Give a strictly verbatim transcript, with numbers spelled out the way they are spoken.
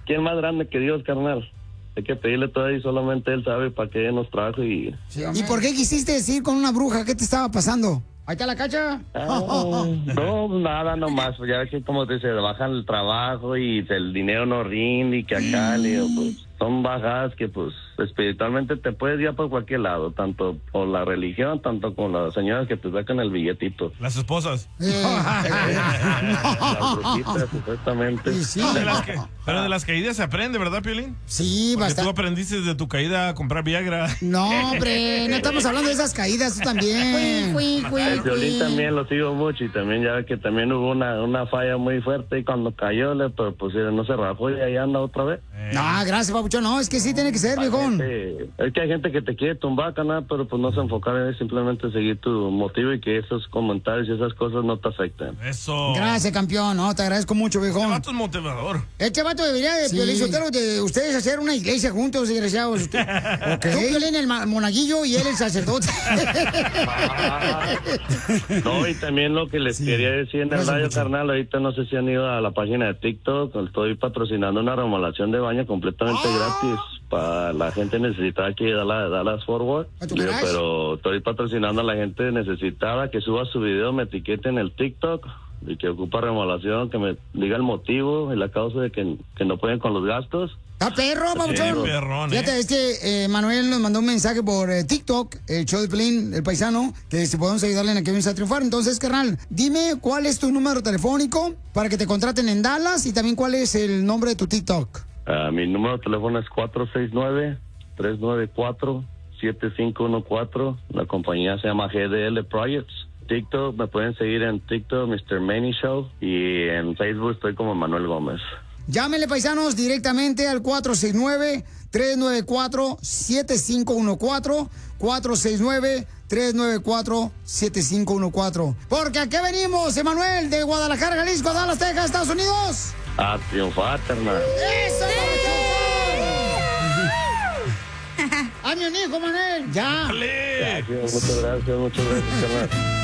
¿quién más grande que Dios, carnal? Hay que pedirle todo y solamente Él sabe para qué nos trajo y... Sí, ¿y por qué quisiste decir con una bruja? ¿Qué te estaba pasando? Ahí está la cacha. Ah, no, nada, nomás. Ya ves que como te se bajan el trabajo y el dinero no rinde y que acá, le digo, pues, son bajadas que, pues, espiritualmente te puedes ir por cualquier lado, tanto por la religión, tanto con las señoras que te sacan el billetito. Las esposas. Las brujitas, supuestamente. Sí, sí. De las que- pero de las caídas se aprende, ¿verdad, Piolín? Sí, Porque tú bastante. aprendiste de tu caída a comprar Viagra. No, hombre, no estamos hablando de esas caídas, tú también. Cui, cui, El violín cui. también lo sigo mucho y también ya ve que también hubo una, una falla muy fuerte y cuando cayó, le, pero pues no se rajó y ahí anda otra vez. No, gracias, papuchón. No, es que sí tiene que ser, viejón. Sí, es que hay gente que te quiere tumbar, canal, pero pues no se enfocar en simplemente seguir tu motivo y que esos comentarios y esas cosas no te afecten. Eso. Gracias, campeón. No, te agradezco mucho, Este viejón. vato es motivador. Este vato debería de, Sí. Piolín Sotelo, de ustedes hacer una iglesia juntos, desgraciados. Usted- Tú, Piolín, el ma- monaguillo y él el sacerdote. No, y también lo que les quería decir en el Gracias, radio, mucho. carnal, ahorita no sé si han ido a la página de TikTok, estoy patrocinando una remodelación de baño completamente gratis para la gente necesitada aquí de Dallas, Dallas Fort Worth. tu Digo, garage? pero estoy patrocinando a la gente necesitada que suba su video, me etiquete en el TikTok y que ocupa remodelación, que me diga el motivo y la causa de que, que no pueden con los gastos. ¿Está perro, Sí, papuchón? perrón, Fíjate, es que eh, Manuel nos mandó un mensaje por eh, TikTok, el show de Pelín, el paisano, que si podemos ayudarle en a que vienes a triunfar. Entonces, carnal, dime cuál es tu número telefónico para que te contraten en Dallas y también cuál es el nombre de tu TikTok. Ah, mi número de teléfono es cuatro seis nueve, tres nueve cuatro, siete cinco uno cuatro. La compañía se llama G D L Projects. TikTok, me pueden seguir en TikTok, mister Manny Show. Y en Facebook estoy como Manuel Gómez. Llámenle, paisanos, directamente al cuatro seis nueve, tres nueve cuatro, siete cinco uno cuatro, cuatro seis nueve, tres nueve cuatro, siete cinco uno cuatro. Porque aquí venimos, Emanuel, de Guadalajara, Jalisco, Dallas, Texas, Estados Unidos. A triunfar, carnal. ¡Eso, ¡A mi hijo, Manuel! ¡Ya! Gracias, muchas gracias, muchas gracias, carnal.